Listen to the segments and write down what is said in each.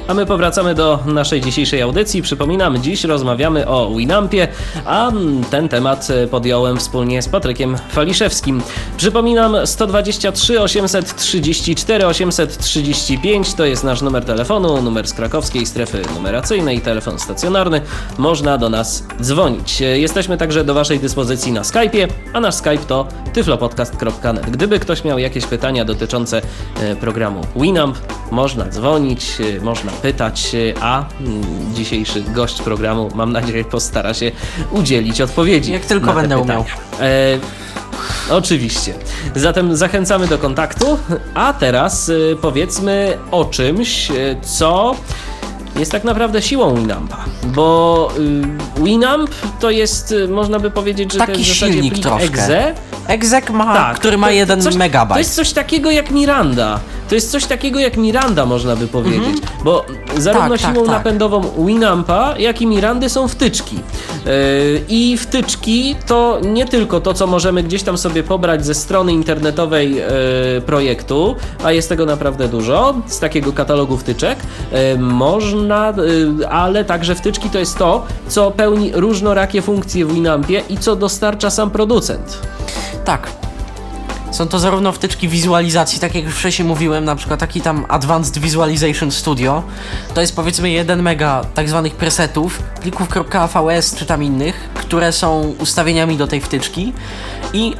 A my powracamy do naszej dzisiejszej audycji. Przypominam, dziś rozmawiamy o Winampie, a ten temat podjąłem wspólnie z Patrykiem Faliszewskim. Przypominam, 123 834 835 to jest nasz numer telefonu, numer z krakowskiej strefy numeracyjnej, telefon stacjonarny. Można do nas dzwonić. Jesteśmy także do waszej dyspozycji na Skype'ie, a nasz Skype to tyflopodcast.net. Gdyby ktoś miał jakieś pytania dotyczące programu Winamp, można dzwonić, można pytać, a dzisiejszy gość programu, mam nadzieję, postara się udzielić odpowiedzi. Jak tylko będę umiał. Oczywiście. Zatem zachęcamy do kontaktu, a teraz powiedzmy o czymś, co jest tak naprawdę siłą Winampa, bo Winamp to jest, można by powiedzieć, że taki to jest w zasadzie silnik plik troszkę. exe. Exec ma, Tak, który ma 1 megabajt. To jest coś takiego jak Miranda. To jest coś takiego jak Miranda, można by powiedzieć, bo zarówno siłą napędową Winampa, jak i Mirandy są wtyczki. I wtyczki to nie tylko to, co możemy gdzieś tam sobie pobrać ze strony internetowej projektu, a jest tego naprawdę dużo, z takiego katalogu wtyczek, ale także wtyczki to jest to, co pełni różnorakie funkcje w Winampie i co dostarcza sam producent. Tak. Są to zarówno wtyczki wizualizacji, tak jak już wcześniej mówiłem, na przykład taki tam Advanced Visualization Studio. To jest powiedzmy 1 mega tak zwanych presetów, plików .avs czy tam innych, które są ustawieniami do tej wtyczki i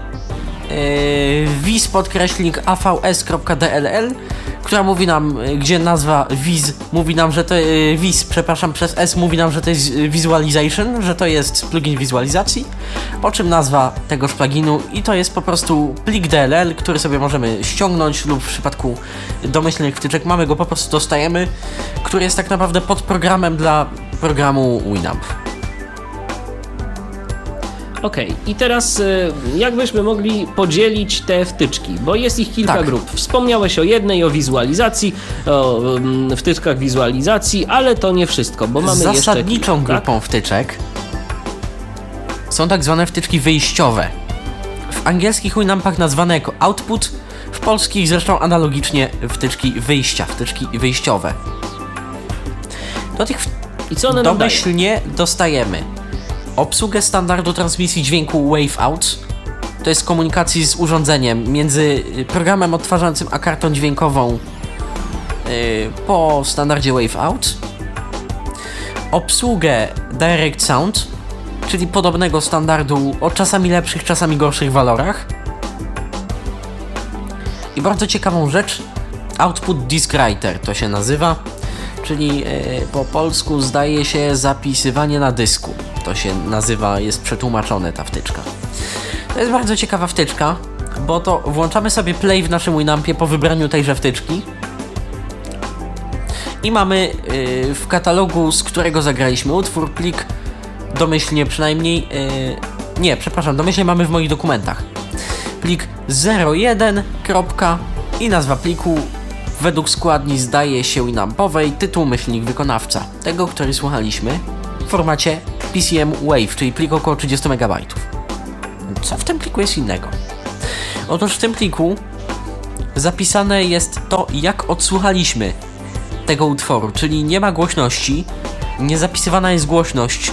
vis_avs.dll, która mówi nam, gdzie nazwa vis mówi nam, że to przez S mówi nam, że to jest visualization, że to jest plugin wizualizacji, po czym nazwa tegoż pluginu i to jest po prostu plik DLL, który sobie możemy ściągnąć lub w przypadku domyślnych wtyczek mamy go po prostu dostajemy, który jest tak naprawdę podprogramem dla programu Winamp. Okej, i teraz jak byśmy mogli podzielić te wtyczki, bo jest ich kilka grup. Wspomniałeś o jednej, o wizualizacji, o wtyczkach wizualizacji, ale to nie wszystko, bo mamy jeszcze zasadniczą grupą wtyczek są tak zwane wtyczki wyjściowe. W angielskich Winampach nazwane jako output, w polskich zresztą analogicznie wtyczki wyjścia, wtyczki wyjściowe. Do tych domyślnie dostajemy obsługę standardu transmisji dźwięku Waveout, to jest komunikacji z urządzeniem między programem odtwarzającym a kartą dźwiękową po standardzie Waveout. Obsługę Direct Sound, czyli podobnego standardu o czasami lepszych, czasami gorszych walorach. I bardzo ciekawą rzecz, Output Disk Writer to się nazywa, czyli po polsku zdaje się zapisywanie na dysku. To się nazywa, jest przetłumaczone ta wtyczka. To jest bardzo ciekawa wtyczka, bo to włączamy sobie play w naszym Winampie po wybraniu tejże wtyczki i mamy w katalogu, z którego zagraliśmy utwór, plik domyślnie przynajmniej, domyślnie mamy w moich dokumentach plik 01. i nazwa pliku według składni zdaje się Winampowej, tytuł myślnik wykonawca tego, który słuchaliśmy w formacie PCM Wave, czyli plik około 30 MB. Co w tym pliku jest innego? Otóż w tym pliku zapisane jest to, jak odsłuchaliśmy tego utworu, czyli nie ma głośności, nie zapisywana jest głośność,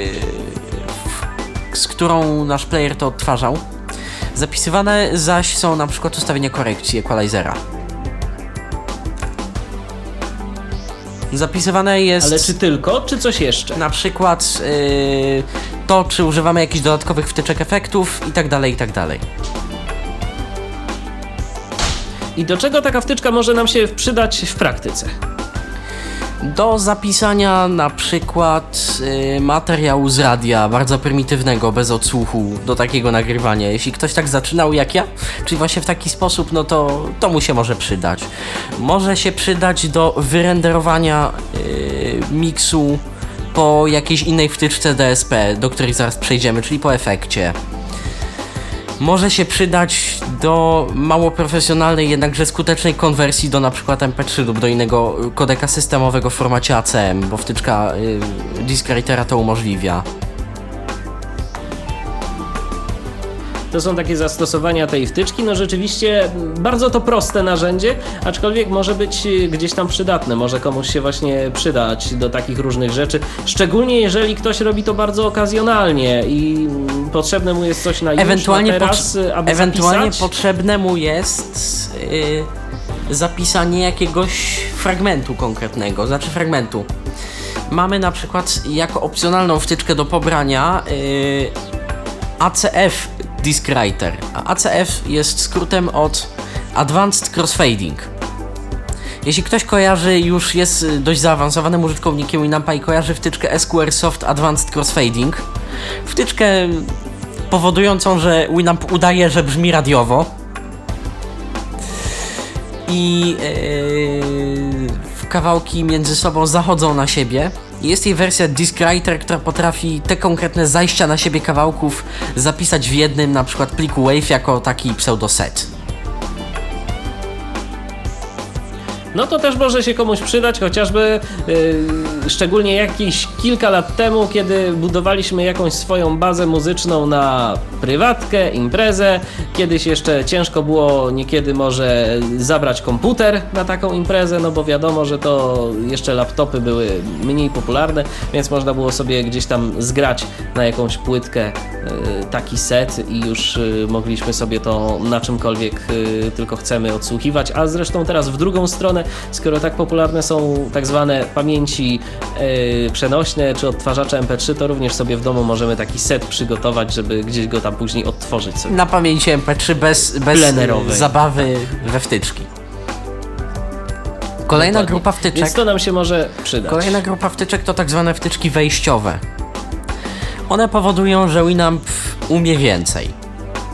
z którą nasz player to odtwarzał. Zapisywane zaś są na przykład ustawienia korekcji equalizera. Zapisywane jest... Ale czy tylko, czy coś jeszcze? Na przykład to, czy używamy jakichś dodatkowych wtyczek efektów i tak dalej, i tak dalej. I do czego taka wtyczka może nam się przydać w praktyce? Do zapisania na przykład materiału z radia, bardzo prymitywnego, bez odsłuchu, do takiego nagrywania. Jeśli ktoś tak zaczynał jak ja, czyli właśnie w taki sposób, no to mu się może przydać. Może się przydać do wyrenderowania miksu po jakiejś innej wtyczce DSP, do której zaraz przejdziemy, czyli po efekcie. Może się przydać do mało profesjonalnej, jednakże skutecznej konwersji do na przykład MP3 lub do innego kodeka systemowego w formacie ACM, bo wtyczka Disk Writera to umożliwia. to są takie zastosowania tej wtyczki. No rzeczywiście bardzo to proste narzędzie, aczkolwiek może być gdzieś tam przydatne, może komuś się właśnie przydać do takich różnych rzeczy, szczególnie jeżeli ktoś robi to bardzo okazjonalnie i potrzebne mu jest coś na już, Ewentualnie, na teraz, aby ewentualnie zapisać. potrzebne mu jest zapisanie jakiegoś fragmentu konkretnego, znaczy fragmentu. Mamy na przykład jako opcjonalną wtyczkę do pobrania ACF Disk Writer. A ACF jest skrótem od Advanced Crossfading. Jeśli ktoś kojarzy, już jest dość zaawansowanym użytkownikiem Winampa i kojarzy wtyczkę Squaresoft Advanced Crossfading, wtyczkę powodującą, że Winamp udaje, że brzmi radiowo i kawałki między sobą zachodzą na siebie. Jest jej wersja Disk Writer, która potrafi te konkretne zajścia na siebie kawałków zapisać w jednym, na przykład pliku WAV jako taki pseudoset. No to też może się komuś przydać, chociażby szczególnie jakieś kilka lat temu, kiedy budowaliśmy jakąś swoją bazę muzyczną na prywatkę, imprezę. Kiedyś jeszcze ciężko było niekiedy może zabrać komputer na taką imprezę, no bo wiadomo, że to jeszcze laptopy były mniej popularne, więc można było sobie gdzieś tam zgrać na jakąś płytkę taki set i już mogliśmy sobie to na czymkolwiek tylko chcemy odsłuchiwać, a zresztą teraz w drugą stronę, skoro tak popularne są tak zwane pamięci przenośne czy odtwarzacze MP3, to również sobie w domu możemy taki set przygotować, żeby gdzieś go tam później odtworzyć sobie. Na pamięci MP3 bez zabawy we wtyczki. Kolejna Dokładnie. grupa wtyczek. Więc to nam się może przydać. Kolejna grupa wtyczek to tak zwane wtyczki wejściowe. One powodują, że Winamp umie więcej.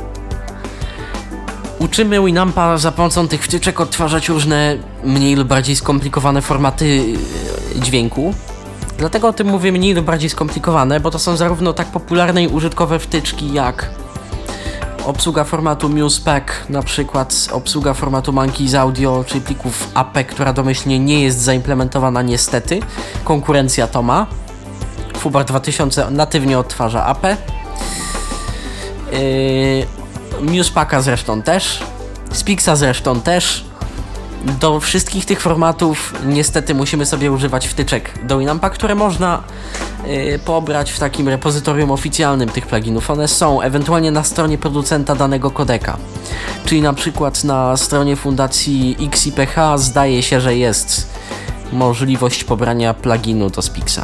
Uczymy Winampa za pomocą tych wtyczek odtwarzać różne mniej lub bardziej skomplikowane formaty dźwięku. Dlatego o tym mówię mniej lub bardziej skomplikowane, bo to są zarówno tak popularne i użytkowe wtyczki jak obsługa formatu MusePack, na przykład obsługa formatu Monkeys Audio, czyli plików AP, która domyślnie nie jest zaimplementowana niestety. Konkurencja to ma. Fubar 2000 natywnie odtwarza AP. MusePacka zresztą też. Spixa zresztą też. Do wszystkich tych formatów niestety musimy sobie używać wtyczek do Winampa, które można pobrać w takim repozytorium oficjalnym tych pluginów. One są ewentualnie na stronie producenta danego kodeka. Czyli na przykład na stronie fundacji XIPH zdaje się, że jest możliwość pobrania pluginu do Spixa.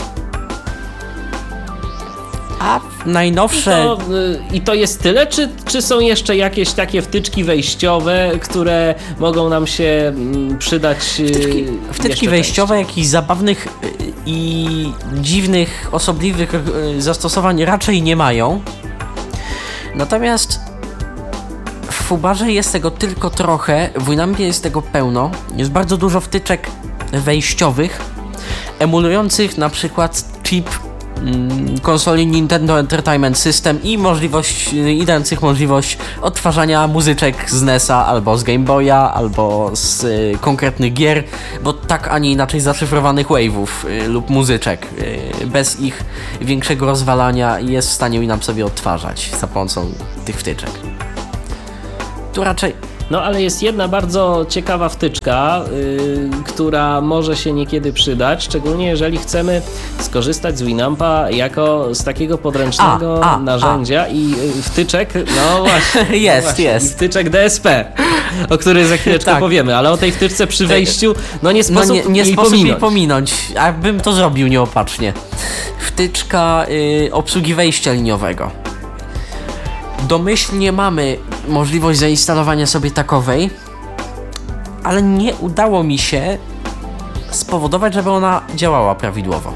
A najnowsze... I to jest tyle, czy są jeszcze jakieś takie wtyczki wejściowe, które mogą nam się przydać? Wtyczki wejściowe, jakichś zabawnych i dziwnych, osobliwych zastosowań raczej nie mają. Natomiast w Fubarze jest tego tylko trochę, w Winampie jest tego pełno. Jest bardzo dużo wtyczek wejściowych, emulujących na przykład chip konsoli Nintendo Entertainment System i dających możliwość odtwarzania muzyczek z NES-a albo z Game Boya, albo z konkretnych gier, bo tak, a nie inaczej zaszyfrowanych wave'ów lub muzyczek bez ich większego rozwalania jest w stanie Winamp sobie odtwarzać za pomocą tych wtyczek. Tu raczej... No ale jest jedna bardzo ciekawa wtyczka, która może się niekiedy przydać, szczególnie jeżeli chcemy skorzystać z Winampa jako z takiego podręcznego narzędzia i wtyczek, no właśnie, jest. I wtyczek DSP, o której za chwileczkę tak. powiemy, ale o tej wtyczce przy wejściu, no nie sposób, jej pominąć, a bym to zrobił nieopatrznie. Wtyczka obsługi wejścia liniowego. Domyślnie mamy możliwość zainstalowania sobie takowej, ale nie udało mi się spowodować, żeby ona działała prawidłowo.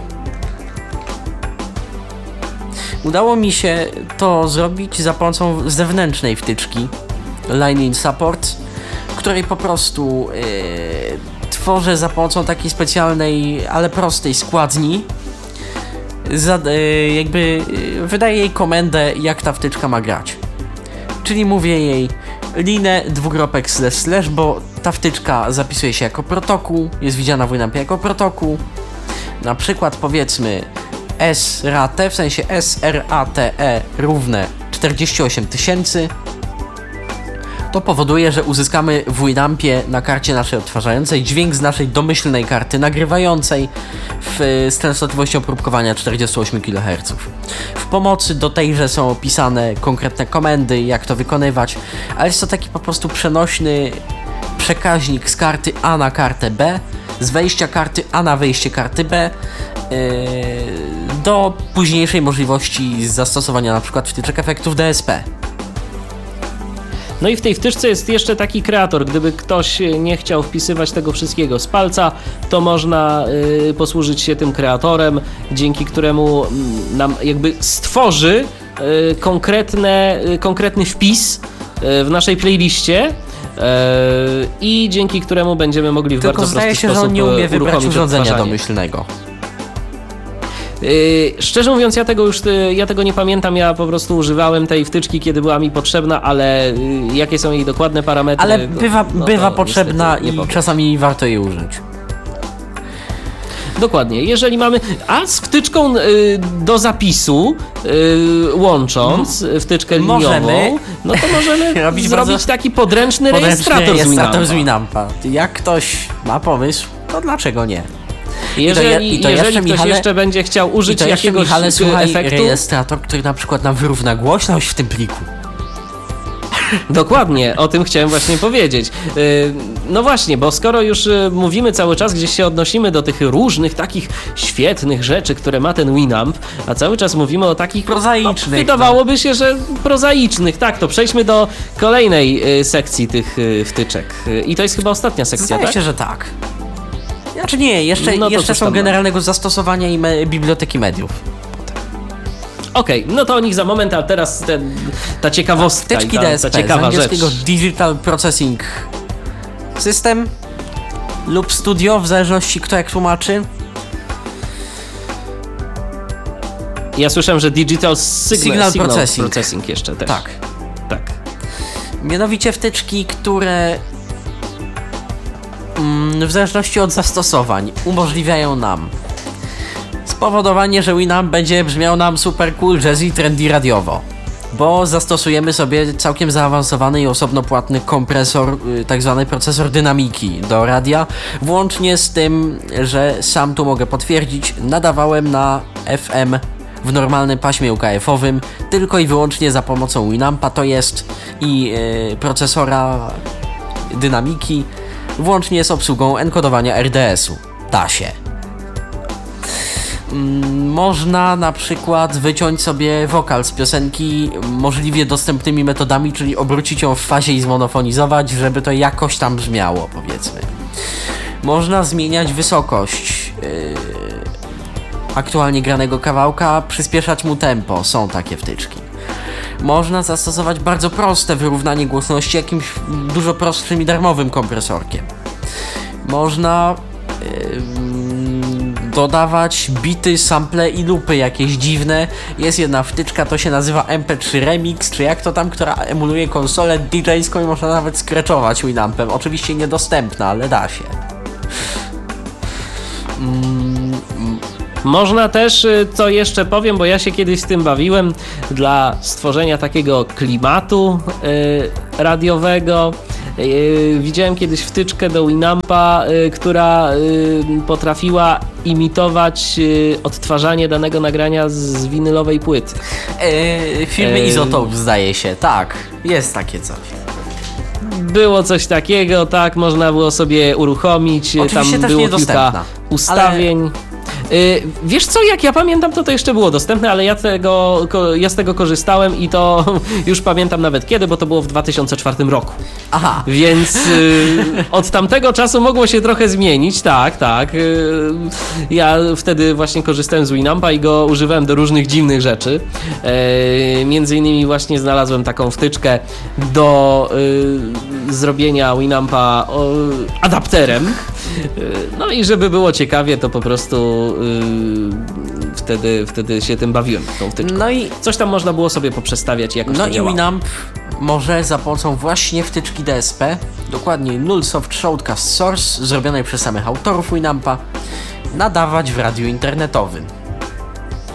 Udało mi się to zrobić za pomocą zewnętrznej wtyczki Line-in Support, której po prostu tworzę za pomocą takiej specjalnej, ale prostej składni. Wydaję jej komendę, jak ta wtyczka ma grać. Czyli mówię jej // bo ta wtyczka zapisuje się jako protokół, jest widziana w Winampie jako protokół. Na przykład powiedzmy SRATE, w sensie SRATE równe 48 000, to powoduje, że uzyskamy w Winampie na karcie naszej odtwarzającej dźwięk z naszej domyślnej karty nagrywającej z częstotliwością próbkowania 48 kHz. W pomocy do tejże są opisane konkretne komendy, jak to wykonywać, ale jest to taki po prostu przenośny przekaźnik z karty A na kartę B, z wejścia karty A na wejście karty B, do późniejszej możliwości zastosowania np. wtyczek efektów DSP. No i w tej wtyczce jest jeszcze taki kreator. Gdyby ktoś nie chciał wpisywać tego wszystkiego z palca, to można posłużyć się tym kreatorem, dzięki któremu nam jakby stworzy konkretny wpis w naszej playliście i dzięki któremu będziemy mogli w Tylko bardzo prosty zdaje się, sposób że on nie umie wybrać uruchomić urządzenia odtwarzanie. domyślnego. Szczerze mówiąc, ja tego nie pamiętam, ja po prostu używałem tej wtyczki, kiedy była mi potrzebna, ale jakie są jej dokładne parametry... Ale bywa to potrzebna niestety nie i powiem. czasami warto jej użyć. Dokładnie, jeżeli mamy... A z wtyczką do zapisu, łącząc wtyczkę liniową, możemy no to możemy robić zrobić bardzo taki podręczny rejestrator z Winampa. Winampa. Jak ktoś ma pomysł, to dlaczego nie? Jeżeli ktoś jeszcze będzie chciał użyć to jeszcze, jakiegoś Michale, słuchaj, efektu... rejestrator, który na przykład nam wyrówna głośność w tym pliku. Dokładnie, o tym chciałem właśnie powiedzieć. No właśnie, bo skoro już mówimy cały czas, gdzieś się odnosimy do tych różnych takich świetnych rzeczy, które ma ten Winamp, a cały czas mówimy o takich Prozaicznych. No, wydawałoby się, że prozaicznych. Tak, to przejdźmy do kolejnej sekcji tych wtyczek. I to jest chyba ostatnia sekcja, Zdaje tak? się, że tak. Znaczy nie, jeszcze No to cóż są tam generalnego zastosowania i biblioteki mediów. Okej, no to o nich za moment, a teraz ta ciekawostka Wtyczki i DSP, ta ciekawa z angielskiego rzecz. Digital Processing System lub Studio, w zależności kto jak tłumaczy. Ja słyszałem, że Digital Signal Processing jeszcze też. Tak. Tak. Mianowicie wtyczki, które w zależności od zastosowań umożliwiają nam spowodowanie, że Winamp będzie brzmiał nam super cool, jazzy, trendy radiowo, bo zastosujemy sobie całkiem zaawansowany i osobno płatny kompresor, tak zwany procesor dynamiki do radia, włącznie z tym, że sam tu mogę potwierdzić, nadawałem na FM w normalnym paśmie UKF-owym tylko i wyłącznie za pomocą Winampa, to jest i procesora dynamiki, włącznie z obsługą enkodowania RDS-u. Da się. Można na przykład wyciąć sobie wokal z piosenki możliwie dostępnymi metodami, czyli obrócić ją w fazie i zmonofonizować, żeby to jakoś tam brzmiało, powiedzmy. Można zmieniać wysokość aktualnie granego kawałka, przyspieszać mu tempo, są takie wtyczki. Można zastosować bardzo proste wyrównanie głośności jakimś dużo prostszym i darmowym kompresorkiem. Można dodawać bity, sample i loopy jakieś dziwne. Jest jedna wtyczka, to się nazywa MP3 Remix, czy jak to tam, która emuluje konsolę DJ-ską i można nawet scratchować Winampem. Oczywiście niedostępna, ale da się. Można też, co jeszcze powiem, bo ja się kiedyś z tym bawiłem, dla stworzenia takiego klimatu radiowego. Widziałem kiedyś wtyczkę do Winampa, która potrafiła imitować odtwarzanie danego nagrania z winylowej płyty. Firmy Izotope, zdaje się, tak, jest takie coś. Było coś takiego, tak, można było sobie uruchomić. Oczywiście tam też było niedostępna, kilka ustawień. Wiesz co, jak ja pamiętam, to jeszcze było dostępne, ale ja z tego korzystałem i to już pamiętam nawet kiedy, bo to było w 2004 roku. Aha. Więc od tamtego czasu mogło się trochę zmienić, tak. Ja wtedy właśnie korzystałem z Winampa i go używałem do różnych dziwnych rzeczy. Między innymi właśnie znalazłem taką wtyczkę do zrobienia Winampa adapterem. No i żeby było ciekawie, to po prostu wtedy się tym bawiłem, tą wtyczką. No i coś tam można było sobie poprzestawiać, jakoś to działało. Winamp może za pomocą właśnie wtyczki DSP, dokładnie Nullsoft Shoutcast Source, zrobionej przez samych autorów Winampa, nadawać w radiu internetowym.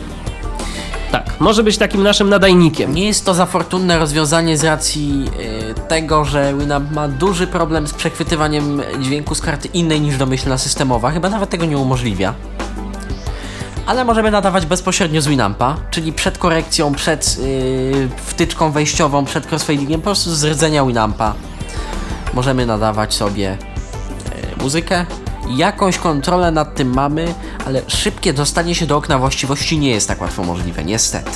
może być takim naszym nadajnikiem. Nie jest to za fortunne rozwiązanie z racji tego, że Winamp ma duży problem z przechwytywaniem dźwięku z karty innej niż domyślna systemowa. Chyba nawet tego nie umożliwia. Ale możemy nadawać bezpośrednio z Winampa, czyli przed korekcją, przed wtyczką wejściową, przed crossfadingiem, po prostu z rdzenia Winampa. Możemy nadawać sobie muzykę. Jakąś kontrolę nad tym mamy, ale szybkie dostanie się do okna właściwości nie jest tak łatwo możliwe, niestety.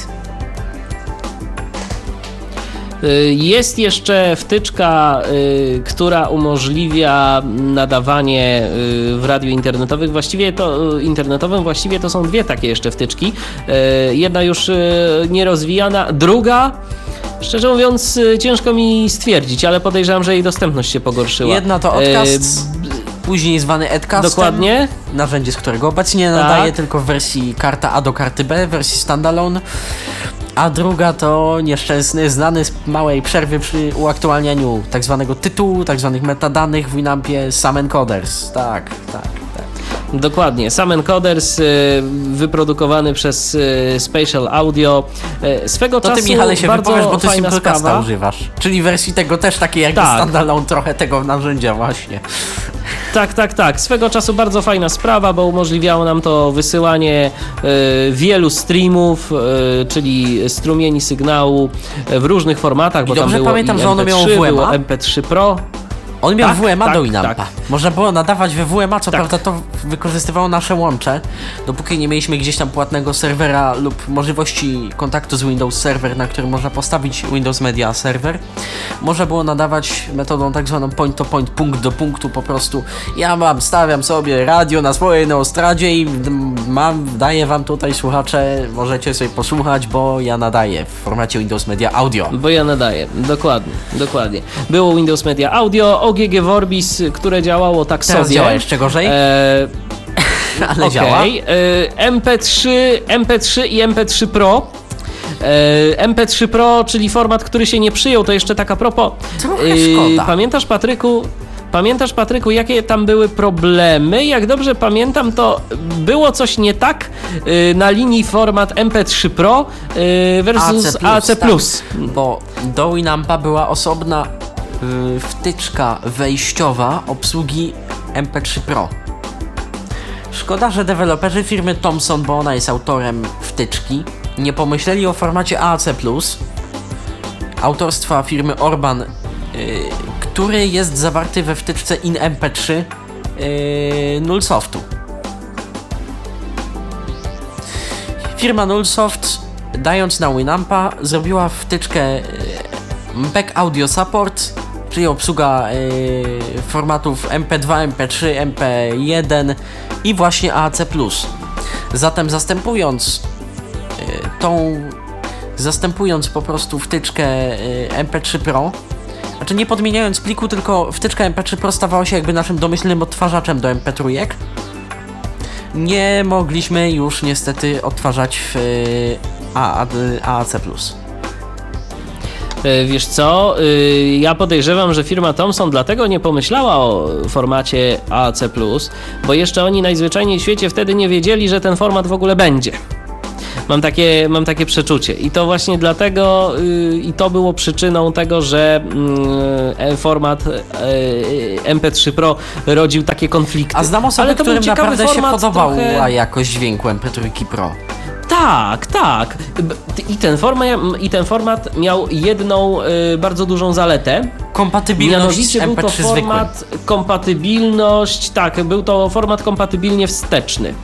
Jest jeszcze wtyczka, która umożliwia nadawanie w radiu internetowym. Właściwie to są dwie takie jeszcze wtyczki. Jedna już nierozwijana, druga, szczerze mówiąc, ciężko mi stwierdzić, ale podejrzewam, że jej dostępność się pogorszyła. Jedna to Oddcast, później zwany Edcastem. Dokładnie. Narzędzie, z którego obecnie nadaje tylko w wersji karta A do karty B, w wersji standalone. A druga to nieszczęsny, znany z małej przerwy przy uaktualnianiu tak zwanego tytułu, tak zwanych metadanych w Winampie, Sam Encoders. Tak. Dokładnie, Sam Encoders, wyprodukowany przez Spatial Audio. Swego to czasu ty, Michale, się bardzo wypowiesz, bo ty fajna Simplecasta sprawa. używasz. Czyli wersji tego też takiej jakby Tak. standalone trochę tego narzędzia właśnie. Tak. Swego czasu bardzo fajna sprawa, bo umożliwiało nam to wysyłanie wielu streamów, czyli strumieni sygnału w różnych formatach, bo I dobrze tam było pamiętam, i że ono miało MP3, WMA? było MP3 Pro. On miał Tak, WMA tak, do Winampa. tak. Można było nadawać we WMA, co Tak. prawda to wykorzystywało nasze łącze, dopóki nie mieliśmy gdzieś tam płatnego serwera lub możliwości kontaktu z Windows Server, na którym można postawić Windows Media Server. Można było nadawać metodą tak zwaną point-to-point, punkt do punktu po prostu. Stawiam sobie radio na swojej Neostradzie i daję wam tutaj, słuchacze, możecie sobie posłuchać, bo ja nadaję w formacie Windows Media Audio. Bo ja nadaję, dokładnie. Było Windows Media Audio, OGG Vorbis, które działało tak Teraz sobie. działa jeszcze gorzej, ale działa. Okej. MP3 i MP3 Pro. MP3 Pro, czyli format, który się nie przyjął, to jeszcze tak a propos. Trochę szkoda. Pamiętasz, Patryku, jakie tam były problemy? Jak dobrze pamiętam, to było coś nie tak na linii format MP3 Pro versus AC+. Tak, bo do Winampa była osobna wtyczka wejściowa obsługi MP3 Pro. Szkoda, że deweloperzy firmy Thomson, bo ona jest autorem wtyczki, nie pomyśleli o formacie AAC+, autorstwa firmy Orban, który jest zawarty we wtyczce InMP3 Nullsoftu. Firma Nullsoft, dając na Winampa, zrobiła wtyczkę Back Audio Support, czyli obsługa formatów MP2, MP3, MP1 i właśnie AAC+. Zatem zastępując po prostu wtyczkę MP3 Pro, znaczy nie podmieniając pliku, tylko wtyczka MP3 Pro stawała się jakby naszym domyślnym odtwarzaczem do MP3. Nie mogliśmy już niestety odtwarzać w AAC+. Wiesz co, ja podejrzewam, że firma Thomson dlatego nie pomyślała o formacie AAC+, bo jeszcze oni najzwyczajniej w świecie wtedy nie wiedzieli, że ten format w ogóle będzie. Mam takie przeczucie i to właśnie dlatego i to było przyczyną tego, że format MP3 Pro rodził takie konflikty. A znam osoby, ale to którym naprawdę się podobała trochę... jakość dźwięku MP3 Pro. Tak. I ten format miał jedną bardzo dużą zaletę. Kompatybilność z był to MP3 format był to format kompatybilnie wsteczny.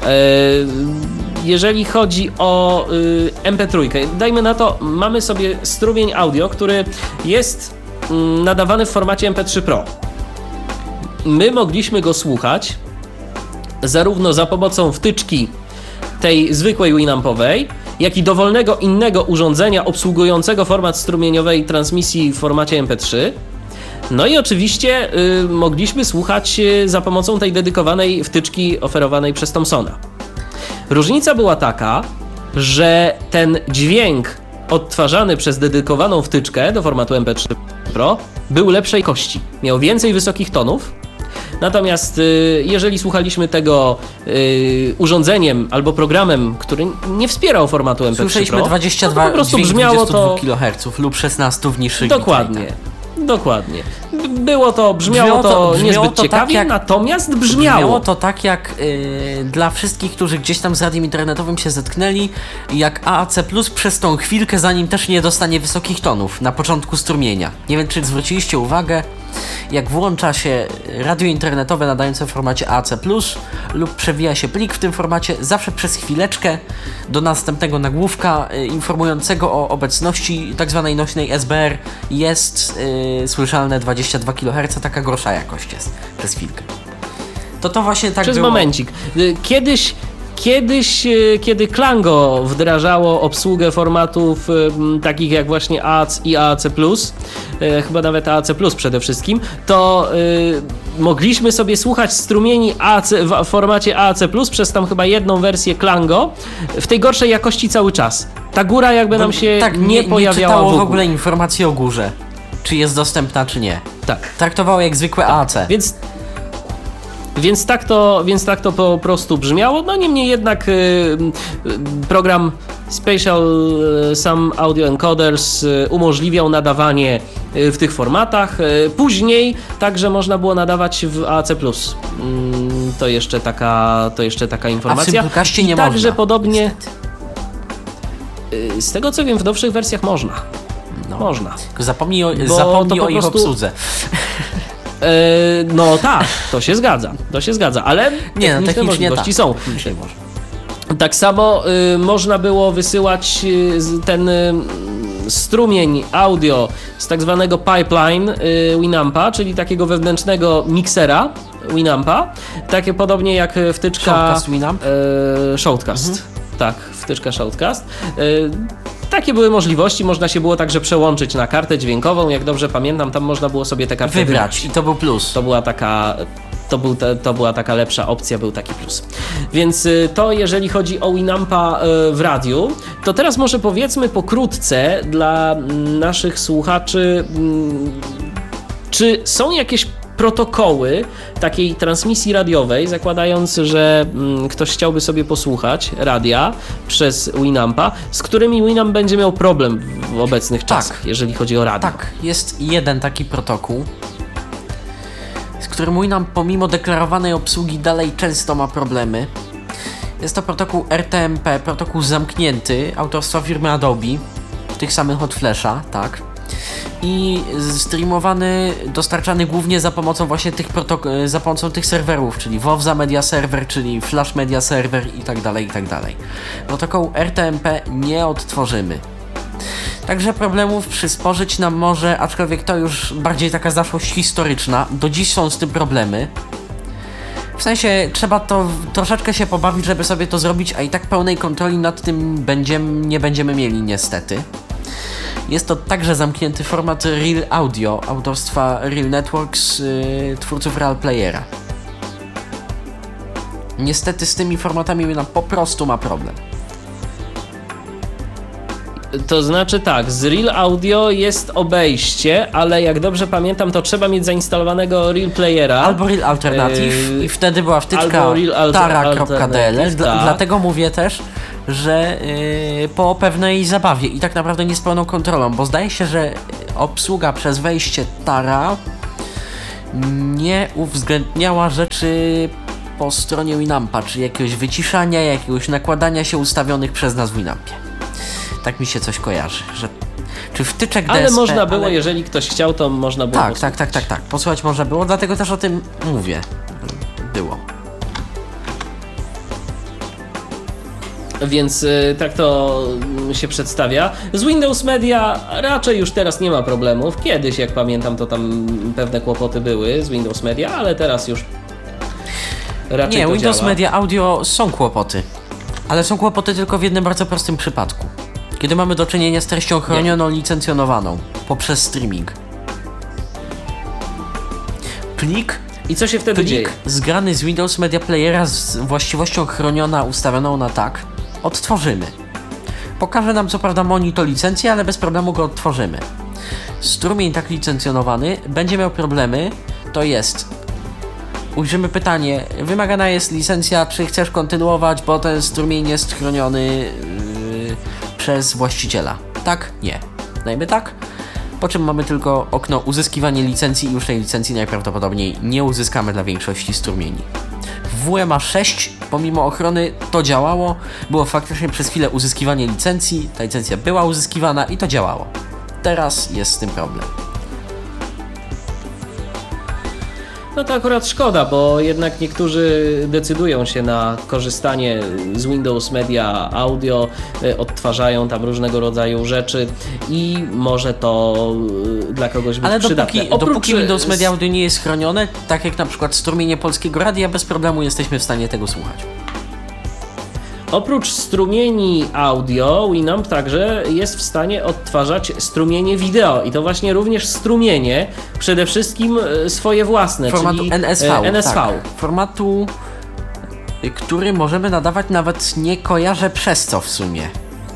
Jeżeli chodzi o MP3, dajmy na to, mamy sobie strumień audio, który jest nadawany w formacie MP3 Pro. My mogliśmy go słuchać zarówno za pomocą wtyczki tej zwykłej Winampowej, jak i dowolnego innego urządzenia obsługującego format strumieniowej transmisji w formacie MP3. No i oczywiście mogliśmy słuchać za pomocą tej dedykowanej wtyczki oferowanej przez Thomsona. Różnica była taka, że ten dźwięk odtwarzany przez dedykowaną wtyczkę do formatu MP3 Pro był lepszej jakości. Miał więcej wysokich tonów, Natomiast jeżeli słuchaliśmy tego urządzeniem albo programem, który nie wspierał formatu MP3 Słyszeliśmy Pro, 22 to po prostu dźwięk brzmiało 22 to... kHz lub 16 w niższych Dokładnie. Dokładnie. Brzmiało Brzmiało to niezbyt to ciekawie, tak jak- natomiast Brzmiało brzmiało. to tak jak dla wszystkich, którzy gdzieś tam z radiem internetowym się zetknęli, jak AAC Plus przez tą chwilkę, zanim też nie dostanie wysokich tonów na początku strumienia. Nie wiem, czy zwróciliście uwagę, jak włącza się radio internetowe nadające w formacie AAC Plus lub przewija się plik w tym formacie, zawsze przez chwileczkę do następnego nagłówka informującego o obecności tzw. nośnej SBR jest słyszalne 22 kHz, taka gorsza jakość jest przez chwilkę. To właśnie tak Przez było. momencik. Kiedyś, kiedy Klango wdrażało obsługę formatów takich jak właśnie AAC i AAC+, chyba nawet AAC+, przede wszystkim, to mogliśmy sobie słuchać strumieni AAC, w formacie AAC+, przez tam chyba jedną wersję Klango, w tej gorszej jakości cały czas. Ta góra jakby nam się nie pojawiała czytało w w ogóle. ogóle informacji o górze, czy jest dostępna, czy nie. Tak. Traktowało jak zwykłe AAC. Więc tak to po prostu brzmiało. No niemniej jednak program Spatial Some Audio Encoders umożliwiał nadawanie w tych formatach. Później także można było nadawać w AAC+. To jeszcze taka informacja. A w Simplecastie nie Także można. podobnie Niestety. z tego co wiem, w nowszych wersjach można. No. Można. Tylko zapomnij o to po ich prostu- obsłudze. No tak, to się zgadza, ale Nie, no techniczne technicznie możliwości tak. są. Technicznie można. Tak samo można było wysyłać ten strumień audio z tak zwanego pipeline Winampa, czyli takiego wewnętrznego miksera Winampa, takie podobnie jak wtyczka Shoutcast Winamp? Shoutcast. Tak, wtyczka Shoutcast. Takie były możliwości, można się było także przełączyć na kartę dźwiękową, jak dobrze pamiętam, tam można było sobie tę kartę Wybrać i to był plus. To była taka lepsza opcja, był taki plus. Więc to jeżeli chodzi o Winampa w radiu, to teraz może powiedzmy pokrótce dla naszych słuchaczy, czy są jakieś protokoły takiej transmisji radiowej, zakładając, że ktoś chciałby sobie posłuchać radia przez Winampa, z którymi Winamp będzie miał problem w obecnych czasach, jeżeli chodzi o radio. Tak, jest jeden taki protokół, z którym Winamp pomimo deklarowanej obsługi dalej często ma problemy. Jest to protokół RTMP, protokół zamknięty, autorstwa firmy Adobe, tych samych od Flasha, tak. I streamowany, dostarczany głównie za pomocą właśnie za pomocą tych serwerów, czyli Wowza Media Server, czyli Flash Media Server i tak dalej, i tak dalej. Protokół RTMP nie odtworzymy. Także problemów przysporzyć nam może, aczkolwiek to już bardziej taka zaszłość historyczna. Do dziś są z tym problemy. W sensie trzeba to troszeczkę się pobawić, żeby sobie to zrobić, a i tak pełnej kontroli nad tym nie będziemy mieli niestety. Jest to także zamknięty format Real Audio autorstwa Real Networks, twórców Real Playera. Niestety z tymi formatami nam po prostu ma problem. To znaczy tak, z Real Audio jest obejście, ale jak dobrze pamiętam, to trzeba mieć zainstalowanego Real Playera. Albo Real Alternative i wtedy była wtyczka albo Real tara.dll, tak. dlatego mówię też, że po pewnej zabawie i tak naprawdę nie z pełną kontrolą, bo zdaje się, że obsługa przez wejście Tara nie uwzględniała rzeczy po stronie Winampa, czy jakiegoś wyciszania, jakiegoś nakładania się ustawionych przez nas w Winampie. Tak mi się coś kojarzy, że czy wtyczek DSP... Ale można było, jeżeli ktoś chciał, to można było posłuchać. Tak. Posłuchać można było, dlatego też o tym mówię. Było. Więc tak to się przedstawia. Z Windows Media raczej już teraz nie ma problemów. Kiedyś, jak pamiętam, to tam pewne kłopoty były z Windows Media, ale teraz już raczej Nie, to Windows działa. Media Audio są kłopoty. Ale są kłopoty tylko w jednym bardzo prostym przypadku. Kiedy mamy do czynienia z treścią chronioną, licencjonowaną poprzez streaming. Plik I co się wtedy dzieje? zgrany z Windows Media Playera z właściwością chroniona ustawioną na tak odtworzymy. Pokaże nam co prawda monitor licencji, ale bez problemu go odtworzymy. Strumień tak licencjonowany będzie miał problemy, to jest ujrzymy pytanie, wymagana jest licencja, czy chcesz kontynuować, bo ten strumień jest chroniony przez właściciela. Tak? Nie. Dajmy tak. Po czym mamy tylko okno uzyskiwanie licencji i już tej licencji najprawdopodobniej nie uzyskamy dla większości strumieni. W WMA 6 pomimo ochrony to działało, było faktycznie przez chwilę uzyskiwanie licencji, ta licencja była uzyskiwana i to działało. Teraz jest z tym problem. No to akurat szkoda, bo jednak niektórzy decydują się na korzystanie z Windows Media Audio, odtwarzają tam różnego rodzaju rzeczy i może to dla kogoś być przydatne. Ale dopóki Windows Media Audio nie jest chronione, tak jak na przykład strumienie Polskiego Radia, bez problemu jesteśmy w stanie tego słuchać. Oprócz strumieni audio, Winamp także jest w stanie odtwarzać strumienie wideo i to właśnie również strumienie, przede wszystkim swoje własne, formatu czyli NSV. Tak. Formatu, który możemy nadawać, nawet nie kojarzę przez co w sumie.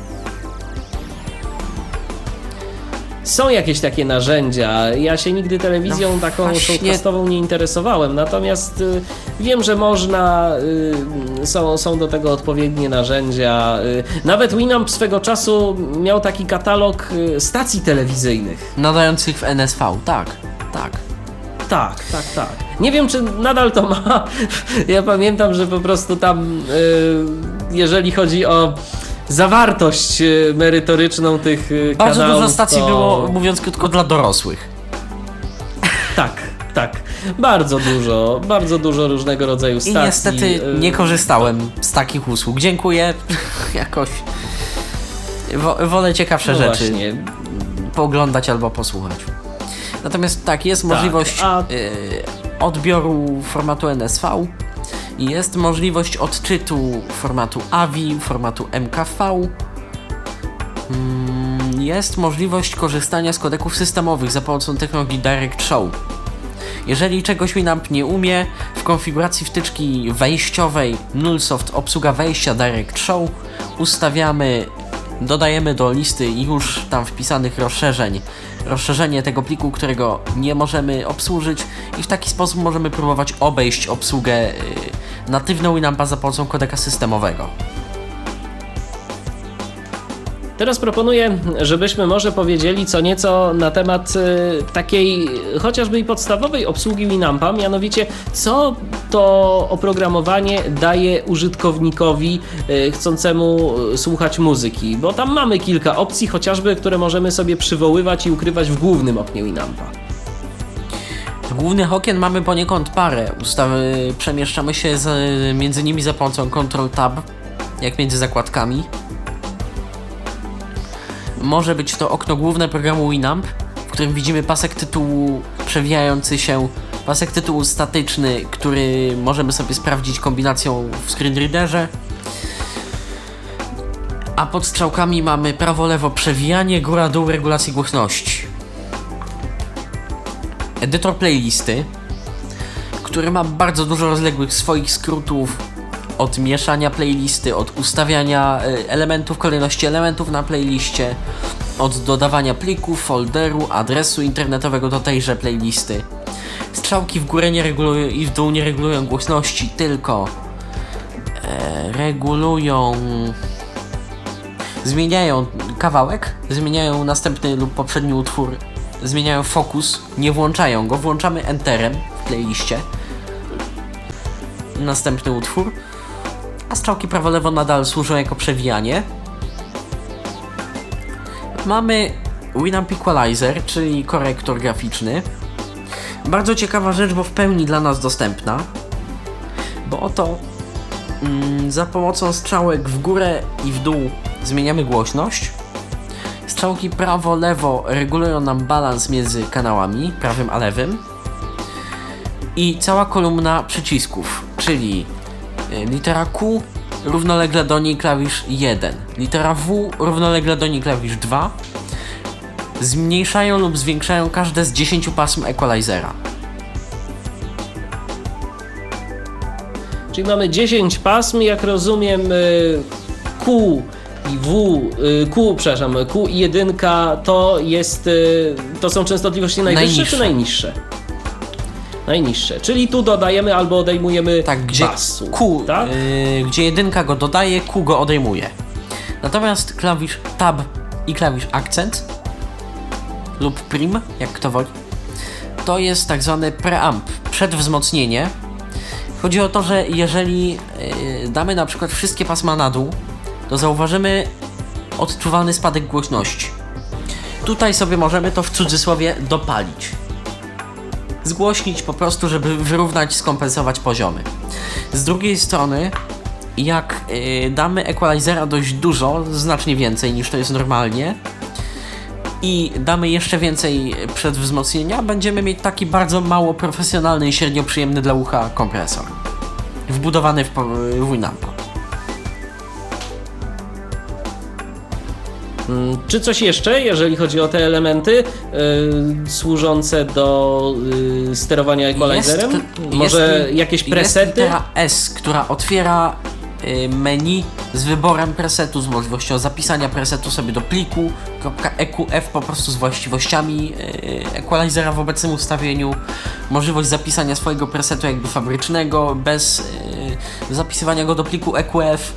Są jakieś takie narzędzia. Ja się nigdy telewizją taką showcastową nie interesowałem, natomiast wiem, że można, są do tego odpowiednie narzędzia. Nawet Winamp swego czasu miał taki katalog stacji telewizyjnych. Nadających w NSV, tak. Tak. Nie wiem, czy nadal to ma. Ja pamiętam, że po prostu tam, jeżeli chodzi o zawartość merytoryczną tych kanałów. Bardzo dużo stacji było, mówiąc krótko, dla dorosłych. Tak. Bardzo dużo różnego rodzaju stacji. I niestety nie korzystałem z takich usług. Dziękuję. Jakoś wolę ciekawsze rzeczy właśnie pooglądać albo posłuchać. Natomiast tak, jest możliwość odbioru formatu NSV. Jest możliwość odczytu formatu AVI, formatu MKV. Jest możliwość korzystania z kodeków systemowych za pomocą technologii Direct Show. Jeżeli czegoś Winamp nie umie, w konfiguracji wtyczki wejściowej Nullsoft obsługa wejścia Direct Show dodajemy do listy już tam wpisanych rozszerzenie tego pliku, którego nie możemy obsłużyć i w taki sposób możemy próbować obejść obsługę natywną Winampa za pomocą kodeka systemowego. Teraz proponuję, żebyśmy może powiedzieli co nieco na temat takiej chociażby i podstawowej obsługi Winampa, mianowicie co to oprogramowanie daje użytkownikowi chcącemu słuchać muzyki, bo tam mamy kilka opcji chociażby, które możemy sobie przywoływać i ukrywać w głównym oknie Winampa. Głównych okien mamy poniekąd parę. Przemieszczamy się między nimi za pomocą Ctrl-Tab, jak między zakładkami. Może być to okno główne programu Winamp, w którym widzimy pasek tytułu przewijający się, pasek tytułu statyczny, który możemy sobie sprawdzić kombinacją w screenreaderze. A pod strzałkami mamy prawo-lewo przewijanie, góra-dół regulacji głośności. Edytor playlisty, który ma bardzo dużo rozległych swoich skrótów, od mieszania playlisty, od ustawiania elementów, kolejności elementów na playliście, od dodawania plików, folderu, adresu internetowego do tejże playlisty. Strzałki w górę nie regulują i w dół nie regulują głośności, tylko zmieniają kawałek, zmieniają następny lub poprzedni utwór, zmieniają fokus, nie włączają go, włączamy enterem w playliście następny utwór, a strzałki prawo-lewo nadal służą jako przewijanie. Mamy Winamp Equalizer, czyli korektor graficzny. Bardzo ciekawa rzecz, bo w pełni dla nas dostępna, bo oto za pomocą strzałek w górę i w dół zmieniamy głośność. Strzałki prawo-lewo regulują nam balans między kanałami, prawym a lewym. I cała kolumna przycisków, czyli litera Q, równolegle do niej klawisz 1, litera W, równolegle do niej klawisz 2, zmniejszają lub zwiększają każde z 10 pasm equalizera. Czyli mamy 10 pasm, jak rozumiem Q i 1 to są częstotliwości najwyższe czy najniższe? najniższe. Czyli tu dodajemy albo odejmujemy Tak, gdzie basu. Q, Tak? gdzie jedynka go dodaje, Q go odejmuje. Natomiast klawisz Tab i klawisz Akcent lub Prim, jak kto woli, to jest tak zwany preamp, przedwzmocnienie. Chodzi o to, że jeżeli damy na przykład wszystkie pasma na dół, to zauważymy odczuwalny spadek głośności. Tutaj sobie możemy to w cudzysłowie dopalić. Zgłośnić po prostu, żeby wyrównać, skompensować poziomy. Z drugiej strony, jak damy equalizera dość dużo, znacznie więcej niż to jest normalnie, i damy jeszcze więcej przedwzmocnienia, będziemy mieć taki bardzo mało profesjonalny i średnio przyjemny dla ucha kompresor wbudowany w Winampa. Czy coś jeszcze, jeżeli chodzi o te elementy służące do sterowania equalizerem? Może jakieś presety? Jest litera S, która otwiera menu z wyborem presetu, z możliwością zapisania presetu sobie do pliku .eqf po prostu z właściwościami equalizera w obecnym ustawieniu, możliwość zapisania swojego presetu jakby fabrycznego bez zapisywania go do pliku EQF.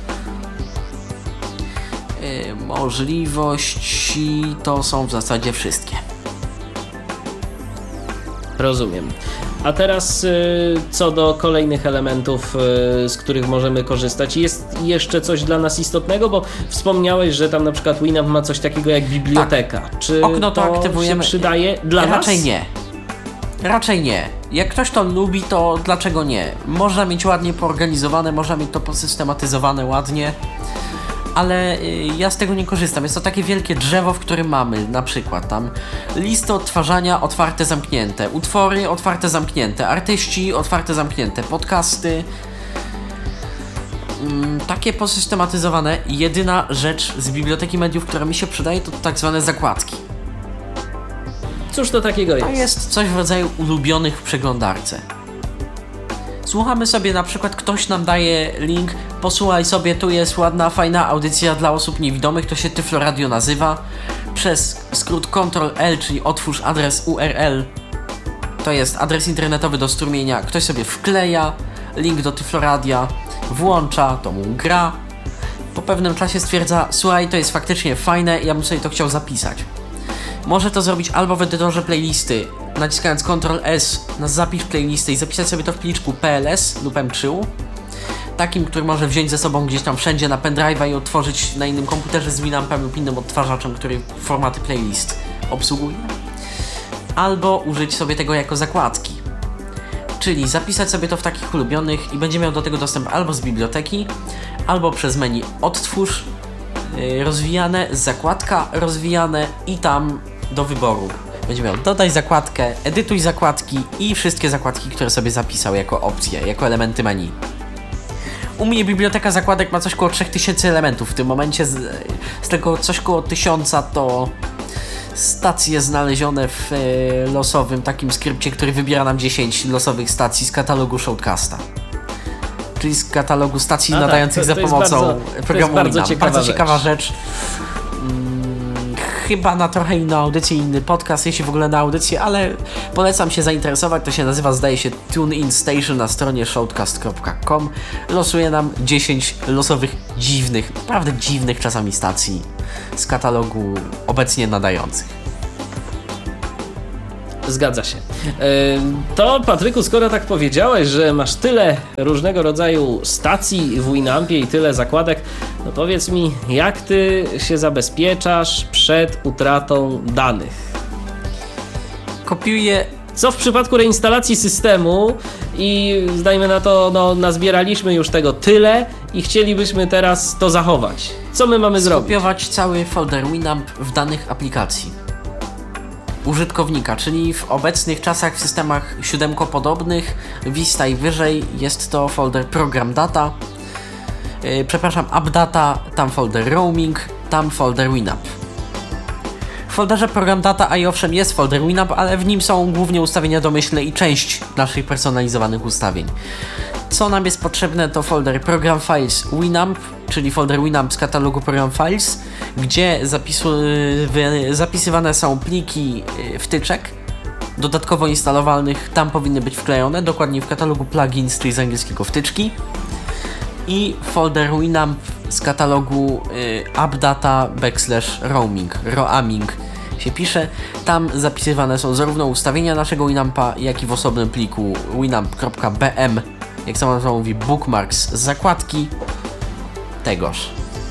Możliwości to są w zasadzie wszystkie. Rozumiem. A teraz co do kolejnych elementów, z których możemy korzystać. Jest jeszcze coś dla nas istotnego, bo wspomniałeś, że tam na przykład Winamp ma coś takiego jak biblioteka. Tak. Czy okno to aktywujemy? Się przydaje dla nas? Raczej nie. Raczej nie. Jak ktoś to lubi, to dlaczego nie? Można mieć ładnie poorganizowane, można mieć to posystematyzowane ładnie, ale ja z tego nie korzystam. Jest to takie wielkie drzewo, w którym mamy na przykład tam listy odtwarzania otwarte, zamknięte, utwory otwarte, zamknięte, artyści otwarte, zamknięte, podcasty. Takie posystematyzowane. Jedyna rzecz z biblioteki mediów, która mi się przydaje, to tak zwane zakładki. Cóż to takiego jest? To jest coś w rodzaju ulubionych w przeglądarce. Słuchamy sobie, na przykład ktoś nam daje link, posłuchaj sobie, tu jest ładna, fajna audycja dla osób niewidomych, to się Tyflo Radio nazywa. Przez skrót Ctrl-L, czyli otwórz adres URL, to jest adres internetowy do strumienia, ktoś sobie wkleja link do Tyflo Radia, włącza, to mu gra. Po pewnym czasie stwierdza, słuchaj, to jest faktycznie fajne, ja bym sobie to chciał zapisać. Może to zrobić albo w edytorze playlisty, naciskając Ctrl-S na zapisz playlisty i zapisać sobie to w pliczku PLS lub M3, takim, który może wziąć ze sobą gdzieś tam wszędzie na pendrive'a i otworzyć na innym komputerze z Winampem lub innym odtwarzaczem, który formaty playlist obsługuje. Albo użyć sobie tego jako zakładki. Czyli zapisać sobie to w takich ulubionych i będzie miał do tego dostęp albo z biblioteki, albo przez menu odtwórz, rozwijane, zakładka rozwijane i tam do wyboru będzie miał dodaj zakładkę, edytuj zakładki i wszystkie zakładki, które sobie zapisał jako opcje, jako elementy menu. U mnie biblioteka zakładek ma coś koło 3000 elementów. W tym momencie z tego coś koło 1000 to stacje znalezione w losowym takim skrypcie, który wybiera nam 10 losowych stacji z katalogu Shoutcasta. Czyli z katalogu stacji nadających za pomocą programu Winamp. Bardzo ciekawa rzecz. Chyba na trochę inną audycję, inny podcast, jeśli w ogóle na audycję, ale polecam się zainteresować. To się nazywa, zdaje się, TuneIn Station na stronie shoutcast.com. Losuje nam 10 losowych, dziwnych, naprawdę dziwnych czasami stacji z katalogu obecnie nadających. Zgadza się. To Patryku, skoro tak powiedziałeś, że masz tyle różnego rodzaju stacji w Winampie i tyle zakładek, no powiedz mi, jak ty się zabezpieczasz przed utratą danych? Kopiuję. Co w przypadku reinstalacji systemu i zdajmy na to, no nazbieraliśmy już tego tyle i chcielibyśmy teraz to zachować. Co my mamy zrobić? Skopiować cały folder Winamp w danych aplikacji użytkownika, czyli w obecnych czasach w systemach siódemkopodobnych, Vista i wyżej jest to folder program data, app data, tam folder roaming, tam folder Winamp. W folderze program data i owszem jest folder Winamp, ale w nim są głównie ustawienia domyślne i część naszych personalizowanych ustawień. Co nam jest potrzebne, to folder program files Winamp, czyli folder Winamp z katalogu program files, gdzie zapisywane są pliki wtyczek dodatkowo instalowalnych tam powinny być wklejone, dokładnie w katalogu plugins, czyli z angielskiego wtyczki, i folder Winamp z katalogu appdata/roaming, roaming się pisze. Tam zapisywane są zarówno ustawienia naszego Winampa, jak i w osobnym pliku winamp.bm, jak sama nazwa mówi, bookmarks z zakładki tegoż.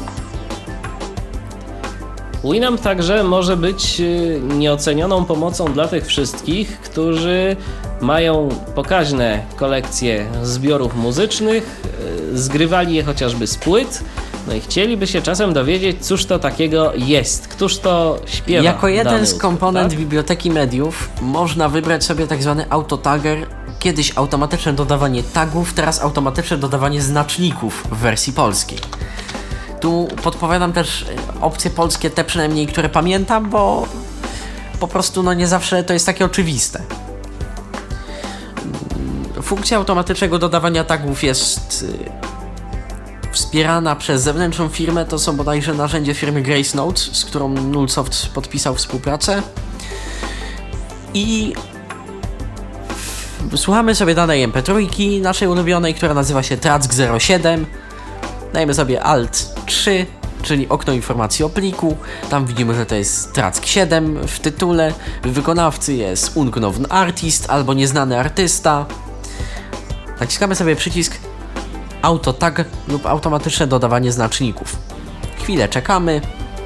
Winamp także może być nieocenioną pomocą dla tych wszystkich, którzy mają pokaźne kolekcje zbiorów muzycznych, zgrywali je chociażby z płyt, no i chcieliby się czasem dowiedzieć, cóż to takiego jest, któż to śpiewa. Jako jeden z utwór, komponent tak? biblioteki mediów można wybrać sobie tak zwany autotagger, kiedyś automatyczne dodawanie tagów, teraz automatyczne dodawanie znaczników w wersji polskiej. Tu podpowiadam też opcje polskie, te przynajmniej, które pamiętam, bo po prostu no nie zawsze to jest takie oczywiste. Funkcja automatycznego dodawania tagów jest wspierana przez zewnętrzną firmę, to są bodajże narzędzie firmy Grace Note, z którą Nullsoft podpisał współpracę. I słuchamy sobie danej MP3 naszej ulubionej, która nazywa się Track07. Dajemy sobie Alt 3, czyli okno informacji o pliku. Tam widzimy, że to jest Track 7 w tytule. W wykonawcy jest Unknown Artist albo nieznany artysta. Naciskamy sobie przycisk Autotag lub automatyczne dodawanie znaczników. Chwilę czekamy.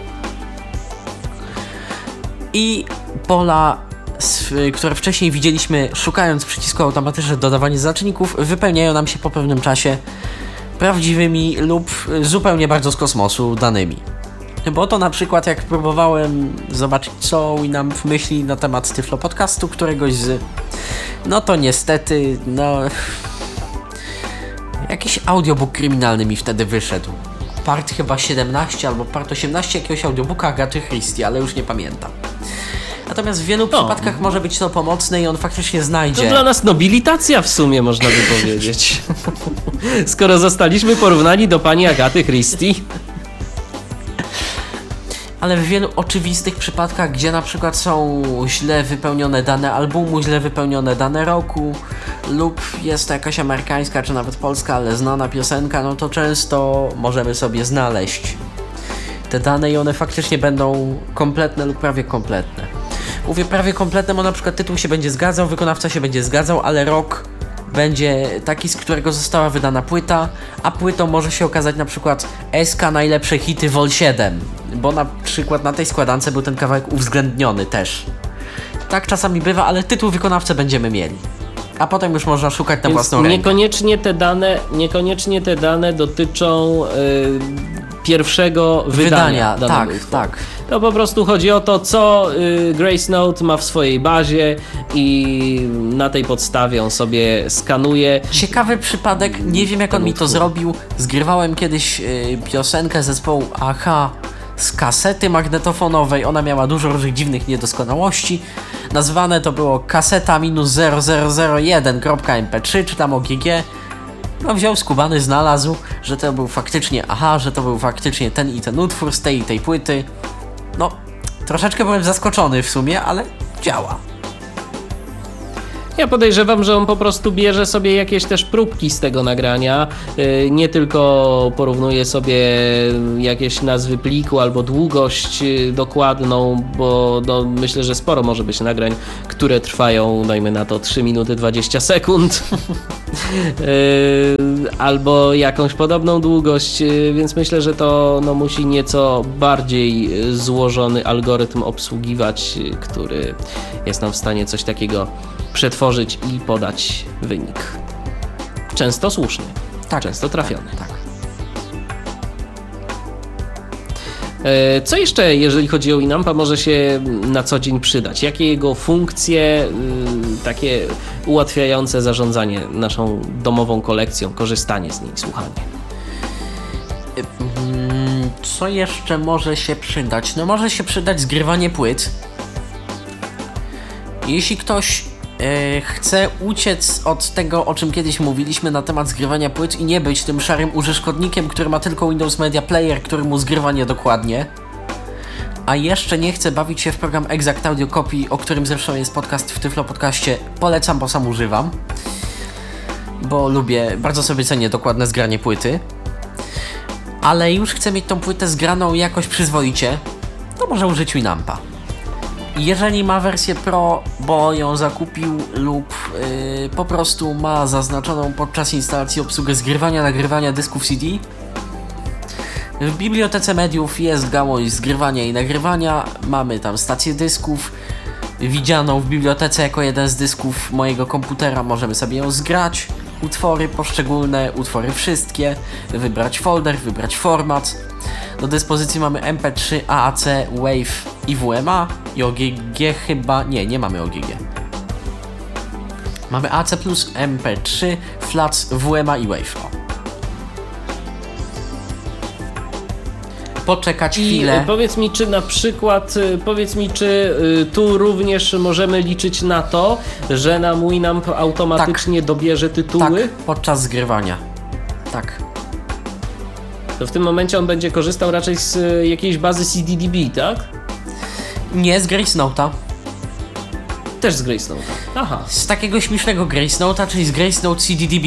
I pola, które wcześniej widzieliśmy szukając przycisku automatyczne dodawanie znaczników, wypełniają nam się po pewnym czasie prawdziwymi lub zupełnie bardzo z kosmosu danymi. Bo to na przykład jak próbowałem zobaczyć, co Winamp myśli na temat Tyflo Podcastu któregoś z... No to niestety, jakiś audiobook kryminalny mi wtedy wyszedł. Part chyba 17 albo part 18 jakiegoś audiobooka Agaty Christie, ale już nie pamiętam. Natomiast w wielu przypadkach może być to pomocne i on faktycznie znajdzie. To dla nas nobilitacja w sumie, można by powiedzieć. Skoro zostaliśmy porównani do pani Agaty Christie. Ale w wielu oczywistych przypadkach, gdzie na przykład są źle wypełnione dane albumu, źle wypełnione dane roku, lub jest to jakaś amerykańska czy nawet polska, ale znana piosenka, no to często możemy sobie znaleźć te dane i one faktycznie będą kompletne lub prawie kompletne. Mówię prawie kompletne, bo na przykład tytuł się będzie zgadzał, wykonawca się będzie zgadzał, ale rok będzie taki, z którego została wydana płyta, a płytą może się okazać na przykład SK Najlepsze Hity Vol 7, bo na przykład na tej składance był ten kawałek uwzględniony też. Tak czasami bywa, ale tytuł wykonawcę będziemy mieli. A potem już można szukać na własną rękę. Niekoniecznie te dane dotyczą pierwszego wydania danego utworu. Tak. To po prostu chodzi o to, co Grace Note ma w swojej bazie i na tej podstawie on sobie skanuje. Ciekawy przypadek, nie wiem jak on mi to zrobił. Zgrywałem kiedyś piosenkę zespołu Aha z kasety magnetofonowej. Ona miała dużo różnych dziwnych niedoskonałości. Nazwane to było kaseta-0001.mp3 czy tam OGG. No wziął skubany, znalazł, że to był faktycznie Aha, że to był faktycznie ten i ten utwór z tej i tej płyty. No, troszeczkę byłem zaskoczony w sumie, ale działa. Ja podejrzewam, że on po prostu bierze sobie jakieś też próbki z tego nagrania, nie tylko porównuje sobie jakieś nazwy pliku albo długość dokładną, bo myślę, że sporo może być nagrań, które trwają, dajmy na to 3 minuty 20 sekund, albo jakąś podobną długość, więc myślę, że to musi nieco bardziej złożony algorytm obsługiwać, który jest nam w stanie coś takiego przetworzyć i podać wynik. Często słuszny, często trafiony. Tak. Co jeszcze, jeżeli chodzi o Winampa, może się na co dzień przydać? Jakie jego funkcje takie ułatwiające zarządzanie naszą domową kolekcją, korzystanie z niej, słuchanie? Co jeszcze może się przydać? No może się przydać zgrywanie płyt. Jeśli ktoś chce uciec od tego, o czym kiedyś mówiliśmy na temat zgrywania płyt i nie być tym szarym użytkownikiem, który ma tylko Windows Media Player, który mu zgrywa niedokładnie, a jeszcze nie chce bawić się w program Exact Audio Copy, o którym zresztą jest podcast w Tyflo Podcaście, polecam, bo sam używam, bo lubię, bardzo sobie cenię dokładne zgranie płyty, ale już chcę mieć tą płytę zgraną jakoś przyzwoicie, to może użyć Winampa. Jeżeli ma wersję Pro, bo ją zakupił lub po prostu ma zaznaczoną podczas instalacji obsługę zgrywania, nagrywania dysków CD, w bibliotece mediów jest gałąź zgrywania i nagrywania, mamy tam stację dysków, widzianą w bibliotece jako jeden z dysków mojego komputera, możemy sobie ją zgrać, utwory poszczególne, utwory wszystkie, wybrać folder, wybrać format. Do dyspozycji mamy MP3, AAC, WAV i WMA i OGG chyba, nie mamy OGG. Mamy AC+, MP3, FLAC, WMA i WAV. Poczekać chwilę. Powiedz mi, czy na przykład, tu również możemy liczyć na to, że nam Winamp automatycznie dobierze tytuły? Tak, podczas zgrywania. Tak. To w tym momencie on będzie korzystał raczej z jakiejś bazy CDDB, tak? Nie, z Grace Note'a. Też z Grace Note'a. Aha. Z takiego śmiesznego Grace Note'a, czyli z Grace Note CDDB.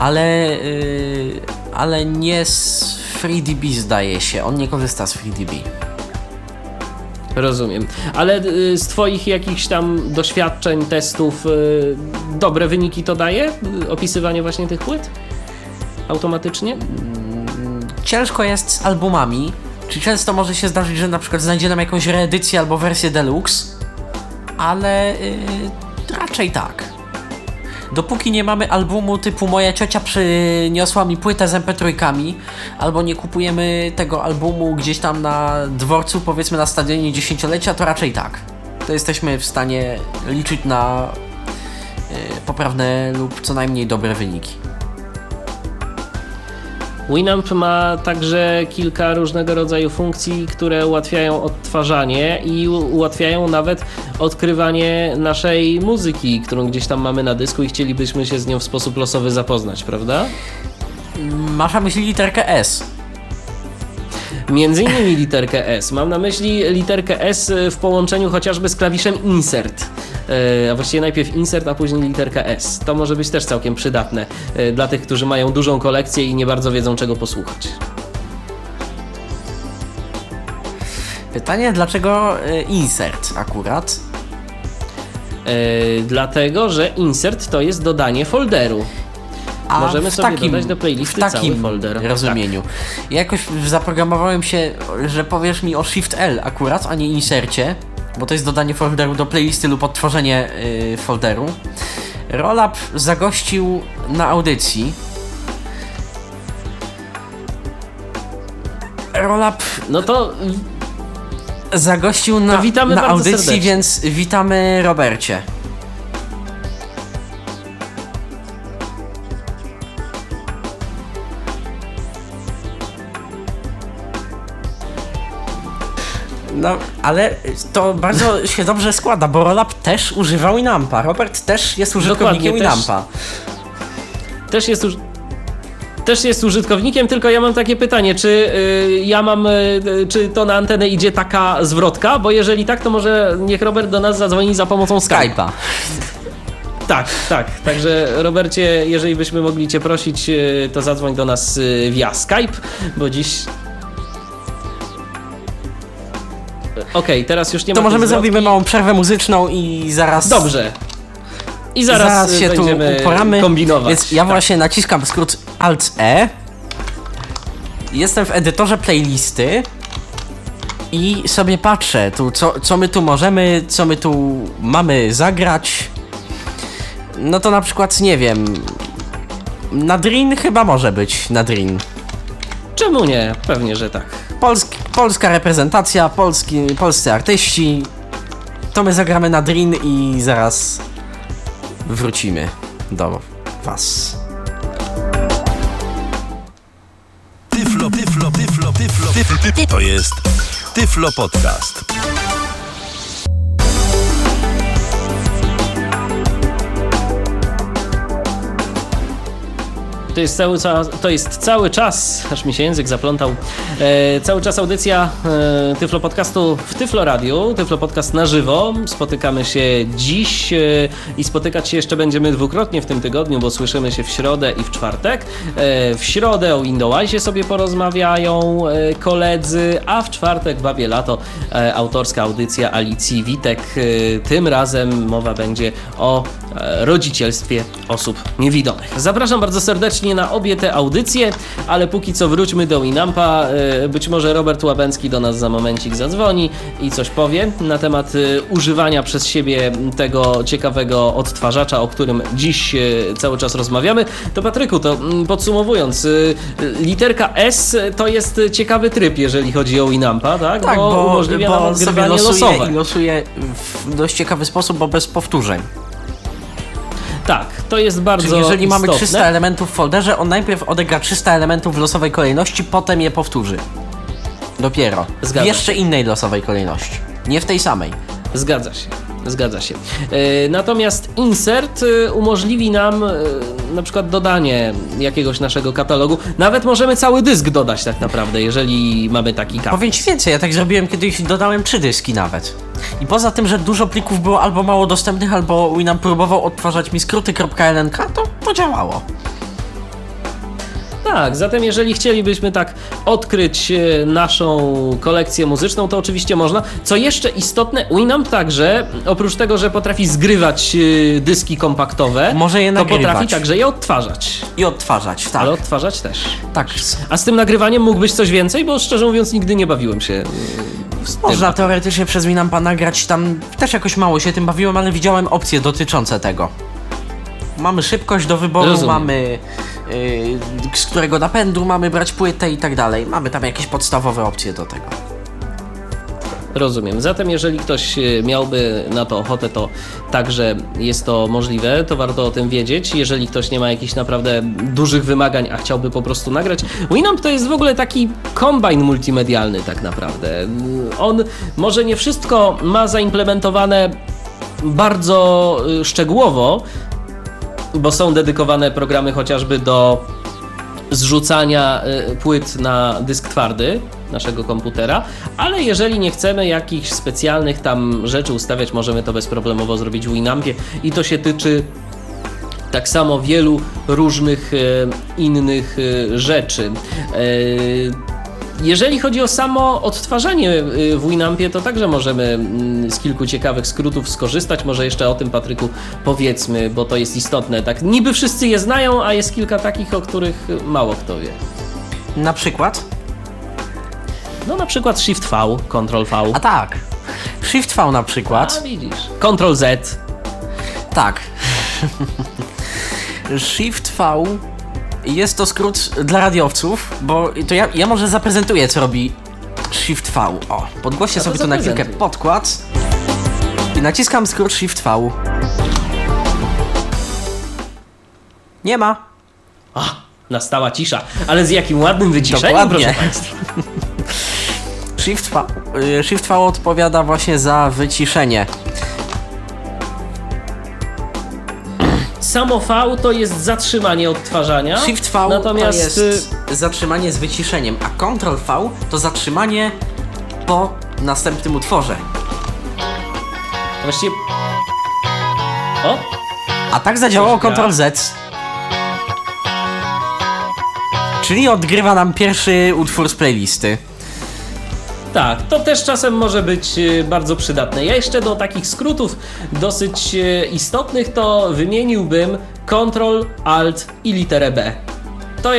Ale nie z FreeDB, zdaje się. On nie korzysta z FreeDB. Rozumiem. Ale z twoich jakichś tam doświadczeń, testów, dobre wyniki to daje? Opisywanie właśnie tych płyt? Automatycznie? Ciężko jest z albumami. Czy często może się zdarzyć, że na przykład znajdzie nam jakąś reedycję albo wersję deluxe, ale raczej tak. Dopóki nie mamy albumu typu moja ciocia przyniosła mi płytę z MP3, albo nie kupujemy tego albumu gdzieś tam na dworcu, powiedzmy na stadionie dziesięciolecia, to raczej tak. To jesteśmy w stanie liczyć na poprawne lub co najmniej dobre wyniki. Winamp ma także kilka różnego rodzaju funkcji, które ułatwiają odtwarzanie i ułatwiają nawet odkrywanie naszej muzyki, którą gdzieś tam mamy na dysku i chcielibyśmy się z nią w sposób losowy zapoznać, prawda? Masz na myśli literkę S. Między innymi literkę S. Mam na myśli literkę S w połączeniu chociażby z klawiszem Insert. A właściwie najpierw Insert, a później literka S. To może być też całkiem przydatne dla tych, którzy mają dużą kolekcję i nie bardzo wiedzą, czego posłuchać. Pytanie, dlaczego Insert akurat? Dlatego, że Insert to jest dodanie folderu. A możemy sobie dodać do playlisty cały folder. rozumieniu. Tak. Jakoś zaprogramowałem się, że powiesz mi o Shift L akurat, a nie insercie, bo to jest dodanie folderu do playlisty lub odtworzenie folderu. Rollup zagościł na audycji. Rollup no to zagościł na audycji, serdecznie. Więc witamy, Robercie. No, ale to bardzo się dobrze składa, bo Rollup też używał Winampa. Robert też jest użytkownikiem Winampa. Też jest użytkownikiem, tylko ja mam takie pytanie, czy to na antenę idzie taka zwrotka? Bo jeżeli tak, to może niech Robert do nas zadzwoni za pomocą Skype'a. Tak. Także Robercie, jeżeli byśmy mogli Cię prosić, to zadzwoń do nas via Skype, bo dziś... Okej, teraz już nie ma. To możemy zrobimy małą przerwę muzyczną i zaraz... Dobrze. I zaraz się tu uporamy, kombinować. Więc ja właśnie naciskam skrót Alt-E. Jestem w edytorze playlisty i sobie patrzę tu, co my tu możemy, co my tu mamy zagrać. No to na przykład, nie wiem, Nadrin chyba może być Nadrin. Czemu nie? Pewnie, że tak. Polska reprezentacja, polscy artyści. To my zagramy Nadrin i zaraz wrócimy do was. Tyflo. To jest Tyflo Podcast. To jest cały czas, aż mi się język zaplątał, cały czas audycja Tyflo Podcastu w Tyflo Radiu, Tyflo Podcast na żywo. Spotykamy się dziś i spotykać się jeszcze będziemy dwukrotnie w tym tygodniu, bo słyszymy się w środę i w czwartek. W środę o Windowsie sobie porozmawiają koledzy, a w czwartek Babie Lato, autorska audycja Alicji Witek. Tym razem mowa będzie o rodzicielstwie osób niewidomych. Zapraszam bardzo serdecznie na obie te audycje, ale póki co wróćmy do Winampa. Być może Robert Łabęcki do nas za momencik zadzwoni i coś powie na temat używania przez siebie tego ciekawego odtwarzacza, o którym dziś cały czas rozmawiamy. To Patryku, to podsumowując, literka S to jest ciekawy tryb, jeżeli chodzi o Winampa, tak? Tak, bo umożliwia nam sobie odgrywanie losowe. I losuje w dość ciekawy sposób, bo bez powtórzeń. Tak, to jest bardzo Czyli jeżeli mamy istotne. 300 elementów w folderze, on najpierw odegra 300 elementów w losowej kolejności, potem je powtórzy. Dopiero. Zgadza W jeszcze się. innej losowej kolejności. Nie w tej samej. Zgadza się. Natomiast insert umożliwi nam na przykład dodanie jakiegoś naszego katalogu. Nawet możemy cały dysk dodać tak naprawdę, jeżeli mamy taki katalog. Powiem ci więcej, ja tak zrobiłem kiedyś, dodałem 3 dyski nawet. I poza tym, że dużo plików było albo mało dostępnych, albo Winamp próbował odtwarzać mi skróty.lnk, to działało. Tak, zatem jeżeli chcielibyśmy tak odkryć naszą kolekcję muzyczną, to oczywiście można. Co jeszcze istotne, Winamp także, oprócz tego, że potrafi zgrywać dyski kompaktowe, Może je to nagrywać. potrafi także je odtwarzać. I odtwarzać, tak. Ale odtwarzać też. Tak. A z tym nagrywaniem mógłbyś coś więcej? Bo szczerze mówiąc nigdy nie bawiłem się z tym. Można teoretycznie przez Winampa nagrać, tam też jakoś mało się tym bawiłem, ale widziałem opcje dotyczące tego. Mamy szybkość do wyboru, Rozumiem. mamy z którego napędu mamy brać płytę i tak dalej. Mamy tam jakieś podstawowe opcje do tego. Rozumiem. Zatem jeżeli ktoś miałby na to ochotę, to także jest to możliwe, to warto o tym wiedzieć. Jeżeli ktoś nie ma jakichś naprawdę dużych wymagań, a chciałby po prostu nagrać. Winamp to jest w ogóle taki kombajn multimedialny tak naprawdę. On może nie wszystko ma zaimplementowane bardzo szczegółowo, bo są dedykowane programy chociażby do zrzucania płyt na dysk twardy naszego komputera, ale jeżeli nie chcemy jakichś specjalnych tam rzeczy ustawiać, możemy to bezproblemowo zrobić w Winampie i to się tyczy tak samo wielu różnych innych rzeczy. Jeżeli chodzi o samo odtwarzanie w Winampie, to także możemy z kilku ciekawych skrótów skorzystać. Może jeszcze o tym, Patryku, powiedzmy, bo to jest istotne. Tak, niby wszyscy je znają, a jest kilka takich, o których mało kto wie. Na przykład? No na przykład Shift V, Ctrl V. A tak. Shift V na przykład. A widzisz. Ctrl Z. Tak. Shift V jest to skrót dla radiowców, bo to ja może zaprezentuję, co robi Shift V. O, podgłoście to sobie tu na chwilkę zaprezentuj. podkład i naciskam skrót Shift V. Nie ma. O, nastała cisza. Ale z jakim ładnym wyciszeniem, Dokładnie. proszę Państwa. Shift V odpowiada właśnie za wyciszenie. Samo V to jest zatrzymanie odtwarzania. Shift V natomiast to jest zatrzymanie z wyciszeniem, a Ctrl V to zatrzymanie po następnym utworze. właściwie... O! A tak zadziałało Coś gra. Ctrl Z. Czyli odgrywa nam pierwszy utwór z playlisty. Tak, to też czasem może być bardzo przydatne. Ja jeszcze do takich skrótów dosyć istotnych to wymieniłbym Ctrl, Alt i literę B.